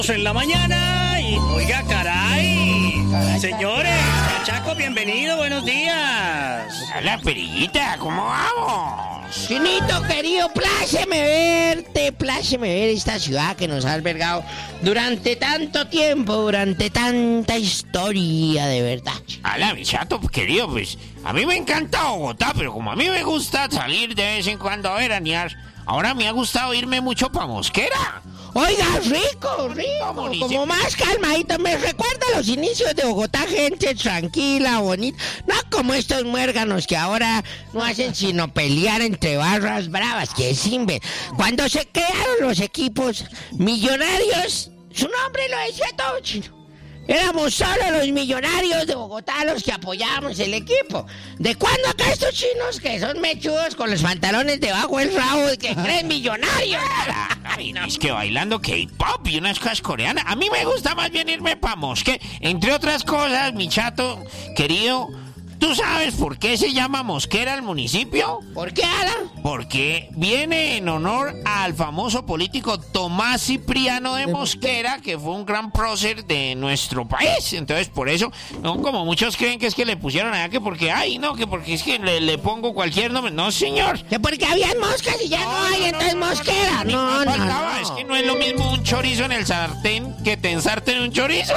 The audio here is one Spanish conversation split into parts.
En la mañana y oiga, caray. Señores, Cachaco, bienvenido, buenos días. Hola, Perillita, ¿cómo vamos? Chinito querido, pláceme verte, pláceme ver esta ciudad que nos ha albergado durante tanto tiempo, durante tanta historia, de verdad. Hola, mi chato querido, pues a mí me encanta Bogotá, pero como a mí me gusta salir de vez en cuando a veranear, ahora me ha gustado irme mucho pa' Mosquera. Oiga, rico, como más calmadito, me recuerda los inicios de Bogotá, gente tranquila, bonita, no como estos muérganos que ahora no hacen sino pelear entre barras bravas, que simbe. Cuando se crearon los equipos Millonarios, su nombre lo decía todo, chino. Éramos solo los millonarios de Bogotá los que apoyábamos el equipo. ¿De cuándo acá estos chinos que son mechudos con los pantalones debajo del rabo que creen millonarios? Ay, no, es que bailando K-pop y unas cosas coreanas. A mí me gusta más bien irme pa' Mosquera. Entre otras cosas, mi chato querido, ¿tú sabes por qué se llama Mosquera el municipio? ¿Por qué, Alan? Porque viene en honor al famoso político Tomás Cipriano de Mosquera, que fue un gran prócer de nuestro país. Entonces, por eso, no como muchos creen que es que le pusieron allá, que porque, ay, no, que porque es que le pongo cualquier nombre. No, señor. Que porque había moscas y ya no hay, entonces Mosquera. No. Es que no es lo mismo un chorizo en el sartén que te ensarten un chorizo.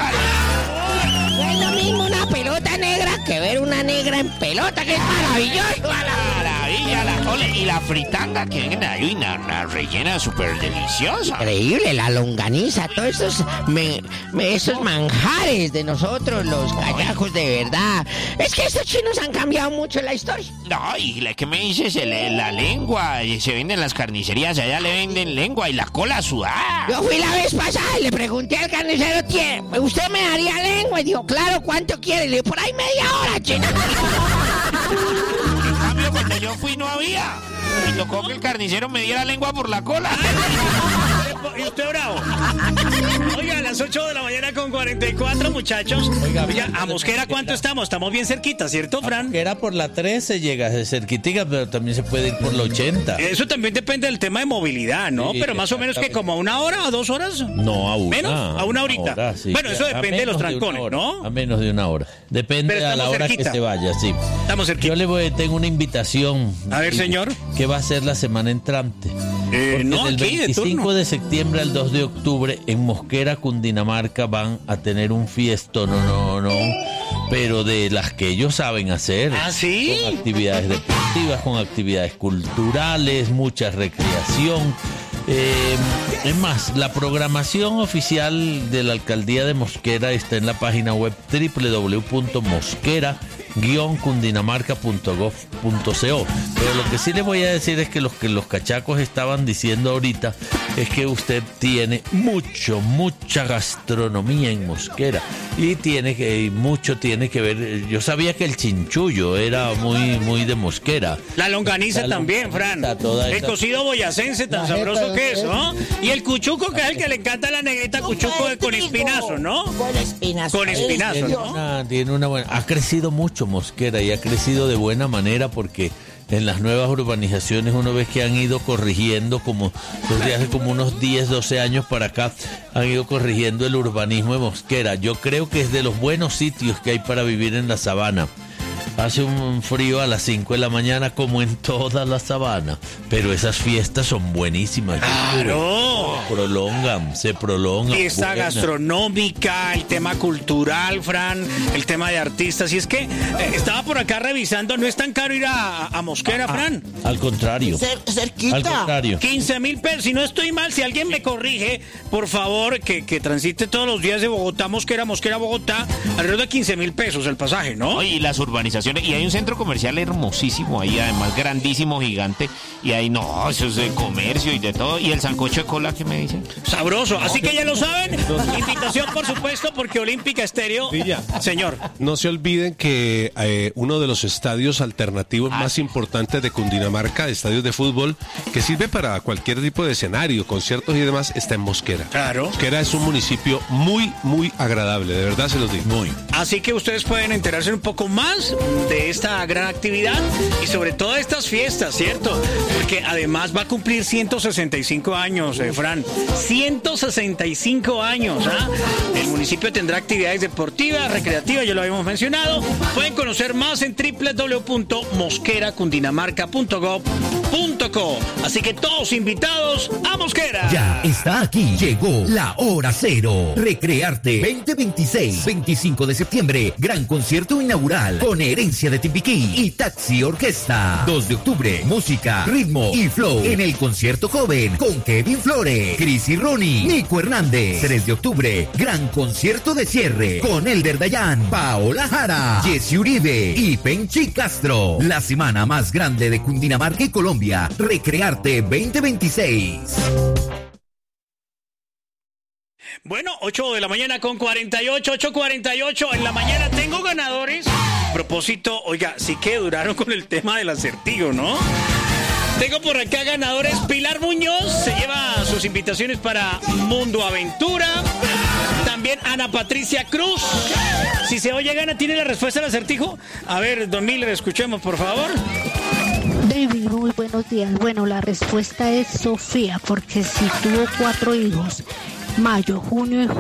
No es lo mismo una pelota negra que ver una negra en pelota, que es maravilloso. Maravilla, y la fritanga que viene ahí, una rellena súper deliciosa. Increíble, la longaniza, todos esos manjares de nosotros, los callajos de verdad. Es que estos chinos han cambiado mucho la historia. No, y ¿qué me dices? La lengua, se venden las carnicerías, allá le venden lengua y la cola sudada. Yo fui la vez pasada y le pregunté al carnicero, ¿usted me daría lengua? Y dijo, claro, ¿cuánto quiere? Le digo, por ahí media hora, chino. En cambio, cuando yo fui no había. Y tocó que el carnicero me diera lengua por la cola. ¿Y usted bravo? Oiga, a las 8 de la mañana con 44, muchachos. Oiga, ¿a Mosquera cuánto estamos? Estamos bien cerquita, ¿cierto, Fran? Mosquera por la 13 llega de cerquitica, pero también se puede ir por la 80. Eso también depende del tema de movilidad, ¿no? Sí, pero más o menos que como a 1 hora o 2 horas. No, a 1. ¿Menos? A 1 horita. Hora, sí. Bueno, eso depende de los trancones, ¿no? A menos de 1 hora. Depende a la hora cerquita. Que se vaya, sí. Estamos cerquita. Yo tengo una invitación. A ver, señor. ¿Qué va a ser la semana entrante? No, del aquí 25 de septiembre al 2 de octubre en Mosquera, Cundinamarca, van a tener un fiestón, pero de las que ellos saben hacer. ¿Ah, sí? Con actividades deportivas, con actividades culturales, mucha recreación. Es más, la programación oficial de la alcaldía de Mosquera está en la página web www.mosquera-cundinamarca.gov.co. Pero lo que sí les voy a decir es que los cachacos estaban diciendo ahorita es que usted tiene mucha gastronomía en Mosquera y mucho tiene que ver. Yo sabía que el chinchullo era muy de Mosquera. La longaniza también, Fran. El cocido boyacense tan sabroso que es, ¿no? Y el cuchuco, que es el que le encanta a la negrita, cuchuco con espinazo, ¿no? Con espinazo. Con espinazo, ¿no? Tiene una buena. Ha crecido mucho Mosquera y ha crecido de buena manera porque en las nuevas urbanizaciones uno ve que han ido corrigiendo desde hace como unos 10, 12 años para acá han ido corrigiendo el urbanismo de Mosquera. Yo creo que es de los buenos sitios que hay para vivir en la sabana. Hace un frío a las 5 de la mañana como en toda la sabana, pero esas fiestas son buenísimas. ¡Claro! Se prolongan. Fiesta gastronómica, el tema cultural, Fran, el tema de artistas. Y es que estaba por acá revisando, no es tan caro ir a Mosquera, Fran. Al contrario. Cerquita. Al contrario. 15,000 pesos. Si no estoy mal, si alguien me corrige, por favor, que transite todos los días de Bogotá, Mosquera, Bogotá, alrededor de 15,000 pesos el pasaje, ¿no? Y las urbanizaciones. Y hay un centro comercial hermosísimo ahí, además grandísimo, gigante. Y ahí eso es de comercio y de todo. Y el sancocho de cola, ¿qué me dicen? Sabroso. Así que ya lo saben. Invitación, por supuesto, porque Olímpica Estéreo. Villa. Señor. No se olviden que uno de los estadios alternativos más importantes de Cundinamarca, estadios de fútbol, que sirve para cualquier tipo de escenario, conciertos y demás, está en Mosquera. Claro. Mosquera es un municipio muy agradable, de verdad se los digo. Muy. Así que ustedes pueden enterarse un poco más de esta gran actividad y sobre todo estas fiestas, ¿cierto? Porque además va a cumplir 165 años, Fran. 165 años, ¿ah? El municipio tendrá actividades deportivas, recreativas, ya lo habíamos mencionado. Pueden conocer más en www.mosqueracundinamarca.gov.co. Así que todos invitados a Mosquera. Ya está aquí, llegó la hora cero. Recrearte 2026, 25 de septiembre, gran concierto inaugural con Herencia de Timbiquí y Taxi Orquesta. 2 de octubre, música, ritmo y flow en el concierto joven con Kevin Flores, Cris y Ronnie, Nico Hernández. 3 de octubre, gran concierto de cierre con Elder Dayan, Paola Jara, Jesse Uribe y Penchi Castro. La semana más grande de Cundinamarca y Colombia, Recrearte 2026. Bueno, 8 de la mañana con 48, 8:48 en la mañana. Tengo ganadores. A propósito, oiga, sí que duraron con el tema del acertijo, ¿no? Tengo por acá ganadores. Pilar Muñoz se lleva sus invitaciones para Mundo Aventura. También Ana Patricia Cruz. Si se oye gana, ¿tiene la respuesta al acertijo? A ver, don Miller, escuchemos, por favor. David, muy buenos días. Bueno, la respuesta es Sofía, porque si tuvo 4 hijos, mayo, junio y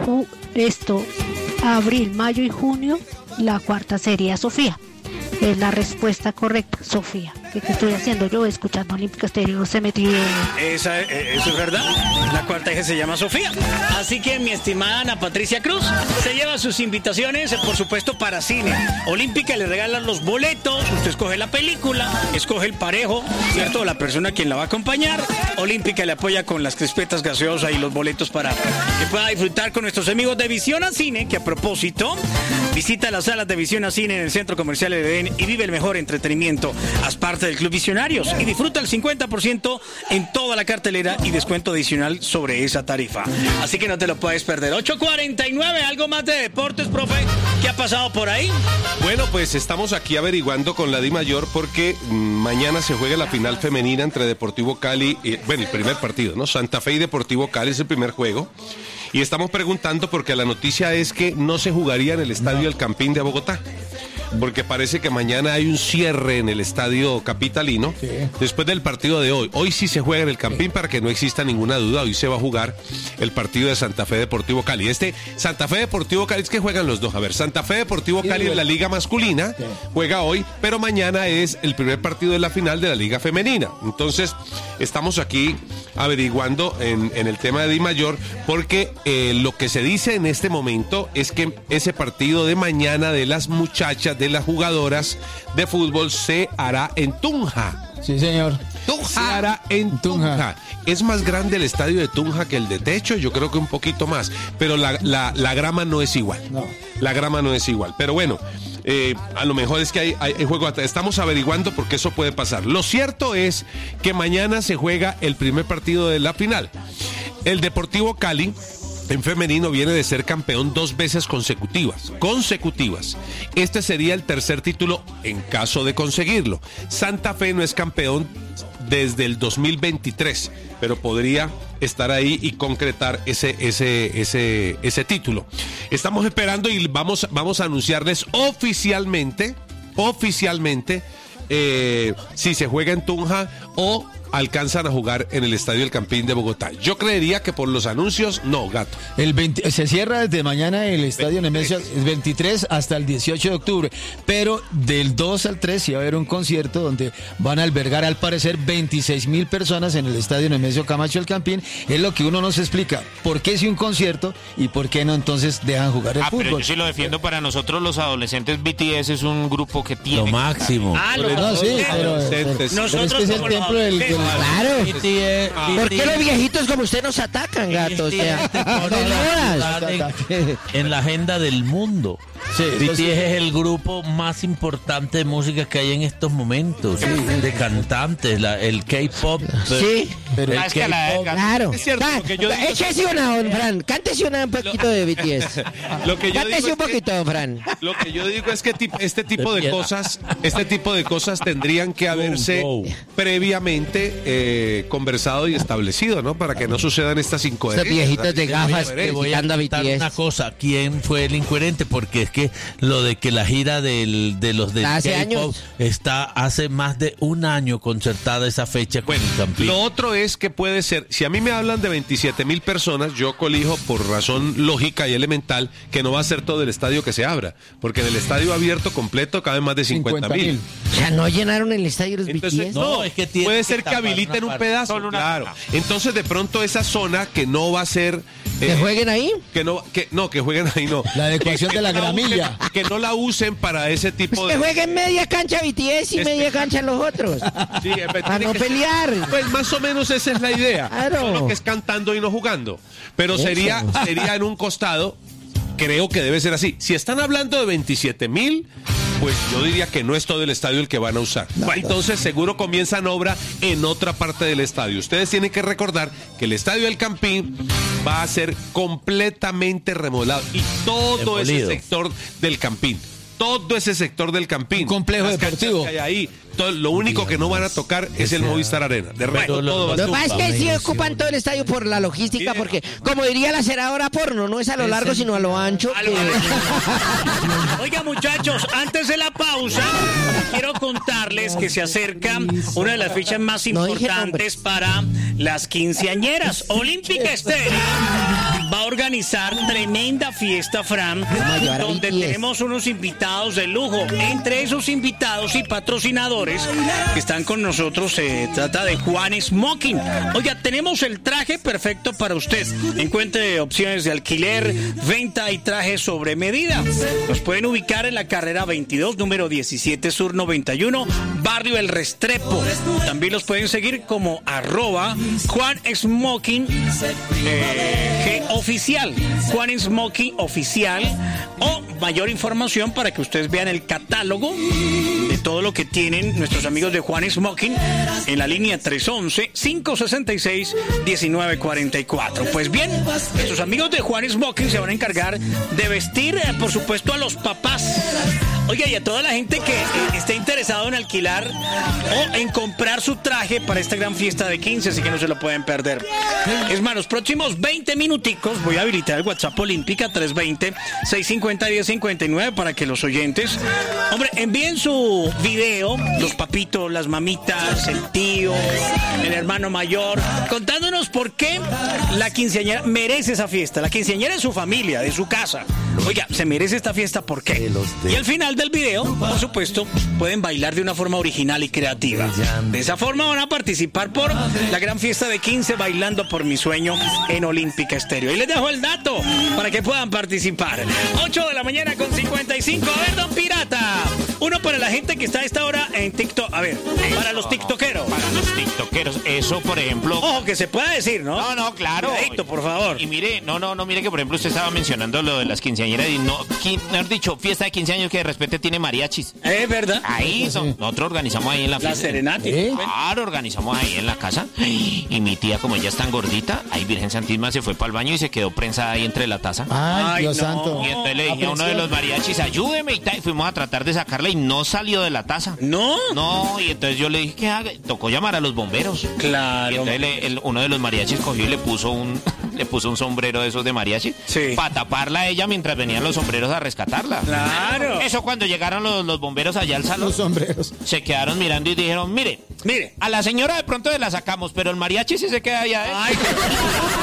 abril, mayo y junio, la cuarta sería Sofía. Es la respuesta correcta, Sofía. ¿Qué estoy haciendo yo? Escuchando Olímpica Estéreo, se metió. Eso es verdad. La cuarta hija se llama Sofía. Así que mi estimada Ana Patricia Cruz se lleva sus invitaciones, por supuesto, para cine. Olímpica le regalan los boletos, usted escoge la película, escoge el parejo, ¿cierto? La persona a quien la va a acompañar. Olímpica le apoya con las crispetas gaseosas y los boletos para que pueda disfrutar con nuestros amigos de Visión a Cine, que a propósito, visita las salas de Visión a Cine en el Centro Comercial Edén y vive el mejor entretenimiento. Haz parte del Club Visionarios y disfruta el 50% en toda la cartelera y descuento adicional sobre esa tarifa. Así que no te lo puedes perder. 8:49, algo más de deportes, profe. ¿Qué ha pasado por ahí? Bueno, pues estamos aquí averiguando con la Di Mayor porque mañana se juega la final femenina entre Deportivo Cali y, bueno, el primer partido, ¿no? Santa Fe y Deportivo Cali es el primer juego. Y estamos preguntando porque la noticia es que no se jugaría en el estadio El Campín de Bogotá. Porque parece que mañana hay un cierre en el estadio capitalino, sí, después del partido de hoy. Hoy sí se juega en el Campín, para que no exista ninguna duda. Hoy se va a jugar el partido de Santa Fe Deportivo Cali. Santa Fe Deportivo Cali, es que juegan los dos. A ver, Santa Fe Deportivo Cali en la liga masculina, sí, juega hoy, pero mañana es el primer partido de la final de la liga femenina. Entonces, estamos aquí averiguando en el tema de Di Mayor, porque lo que se dice en este momento es que ese partido de mañana de las muchachas, de las jugadoras de fútbol, se hará en Tunja. Sí, señor. Se hará en Tunja. Es más grande el estadio de Tunja que el de Techo, yo creo que un poquito más, pero la grama no es igual. No. La grama no es igual, pero bueno, a lo mejor es que hay juego. Estamos averiguando porque eso puede pasar. Lo cierto es que mañana se juega el primer partido de la final. El Deportivo Cali en femenino viene de ser campeón 2 veces consecutivas. Este sería el tercer título en caso de conseguirlo. Santa Fe no es campeón desde el 2023, pero podría estar ahí y concretar ese título. Estamos esperando y vamos a anunciarles oficialmente si se juega en Tunja o alcanzan a jugar en el Estadio El Campín de Bogotá. Yo creería que por los anuncios, no, gato. Se cierra desde mañana el Estadio Nemesio, el 23 hasta el 18 de octubre, pero del 2 al 3 sí va a haber un concierto donde van a albergar, al parecer, 26,000 personas en el Estadio Nemesio Camacho El Campín. Es lo que uno no se explica. ¿Por qué si un concierto y por qué no entonces dejan jugar el fútbol? Pero yo sí lo defiendo. Para nosotros los adolescentes, BTS es un grupo que tiene... Lo máximo. Nosotros es el templo del... Claro. ¿Por qué los viejitos como usted nos atacan, gato? O sea, en la agenda del mundo. Sí, BTS es el grupo más importante de música que hay en estos momentos, sí, de cantantes, el K-pop. Sí. Pero La escalada. Claro. Es cierto, lo que yo digo- Échese una, don Fran. Cántese un poquito de BTS. Lo que yo Cántese digo un es que- poquito, don Fran. Lo que yo digo es que este tipo de cosas tendrían que haberse Go. previamente conversado y establecido, ¿no? Para que no sucedan estas Estos incoherencias. viejitos de gafas Te voy a criticando a contar una BTS. cosa, ¿quién fue el incoherente? Porque es que lo de que la gira de los de Hace K-pop años. está hace más de un año concertada esa fecha con Bueno, el Campín. lo otro es que puede ser, si a mí me hablan de 27,000 personas, yo colijo por razón lógica y elemental que no va a ser todo el estadio que se abra, porque en el estadio abierto completo caben más de 50,000. O sea, no llenaron el estadio los Entonces, BTS. No, es que tiene puede que ser que tapar habiliten una un parte. pedazo, Solo una claro. zona. Entonces, de pronto esa zona que no va a ser ¿Que jueguen ahí? que jueguen ahí no. La adecuación de la no gramilla. usen- que no la usen para ese tipo Pues que de jueguen media cancha BTS y media cancha los otros. Sí, Para no pelear. Pues más o menos esa es la idea. Claro. Solo que es cantando y no jugando. Pero Eso. sería en un costado. Creo que debe ser así. Si están hablando de 27,000, pues yo diría que no es todo el estadio el que van a usar. Entonces seguro comienzan obra en otra parte del estadio. Ustedes tienen que recordar que el estadio del Campín va a ser completamente remodelado. Y todo ese Demolido. sector del Campín. Todo ese sector del Campín. Un complejo Las canchas deportivo. que hay ahí. Lo único que no van a tocar es el Movistar Arena. De resto, Pero todo va a Lo que estar- pasa es que sí ocupan todo el estadio por la logística, Sí. porque, como diría la ceradora porno, no es a lo largo, sino a lo ancho. Oiga, muchachos, antes de la pausa, quiero contarles que se acerca una de las fechas más No dije importantes para las quinceañeras. Olímpica Estéreo va a organizar tremenda fiesta, Fran, a llevar a donde BTS. tenemos unos invitados de lujo. Entre esos invitados y patrocinadores que están con nosotros se trata de Juan Smoking. Oiga, tenemos el traje perfecto para usted. Encuentre opciones de alquiler, venta y trajes sobre medida. Los pueden ubicar en la carrera 22, número 17 Sur 91, Barrio El Restrepo. También los pueden seguir como @Juan Smoking G oficial. Juan Smoking oficial. O mayor información para que ustedes vean el catálogo de todo lo que tienen nuestros amigos de Juan Smoking en la línea 311-566-1944. Pues bien, nuestros amigos de Juan Smoking se van a encargar de vestir, por supuesto, a los papás. Oiga, y a toda la gente que esté interesado en alquilar o en comprar su traje para esta gran fiesta de 15, así que no se lo pueden perder. Es más, los próximos 20 minuticos voy a habilitar el WhatsApp Olímpica 320-650-1059 para que los oyentes, hombre, envíen su video, los papitos, las mamitas, el tío, el hermano mayor, contándonos por qué la quinceañera merece esa fiesta. La quinceañera es su familia, de su casa. Oiga, se merece esta fiesta, ¿por qué? Y al final del video, por supuesto, pueden bailar de una forma original y creativa. De esa forma van a participar por la gran fiesta de 15 Bailando por mi sueño en Olímpica Estéreo. Y les dejo el dato para que puedan participar. 8 de la mañana con 55. A ver, don Pirata. Uno para la gente que está a esta hora en TikTok. A ver, para los tiktokeros. Para los tiktokeros. Eso, por ejemplo. Ojo, que se pueda decir, ¿no? No, claro. Cuidadito, por favor. Y mire, mire que por ejemplo usted estaba mencionando lo de las quinceañeras y mejor dicho, fiesta de 15 años que de repente tiene mariachis. Es verdad. Ahí nosotros organizamos ahí en la La fiesta. serenata. Claro, organizamos ahí en la casa. Y mi tía, como ella es tan gordita, ahí Virgen Santísima se fue para el baño y se quedó prensada ahí entre la taza. Ay, Dios no. santo. Y entonces le dije a uno de los mariachis, ayúdeme y tal. Y fuimos a tratar de sacarla y no salió de la taza. No. No, y entonces yo le dije que haga. Tocó llamar a los bomberos. Claro. Y entonces uno de los mariachis cogió y le puso un sombrero de esos de mariachi. Sí. Para taparla a ella mientras venían los sombreros a rescatarla. Claro. Eso cuando llegaron los bomberos allá al salón. Los sombreros. Se quedaron mirando y dijeron, mire, Mire. a la señora de pronto la sacamos, pero el mariachi sí se queda allá. Ay,